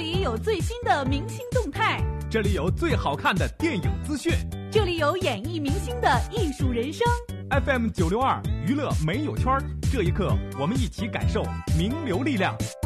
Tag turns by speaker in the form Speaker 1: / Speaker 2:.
Speaker 1: 里有最新的明星动态，
Speaker 2: 这里有最好看的电影资讯，
Speaker 1: 这里有演艺明星的艺术人生。
Speaker 2: FM 962娱乐没有圈，这一刻我们一起感受名流力量。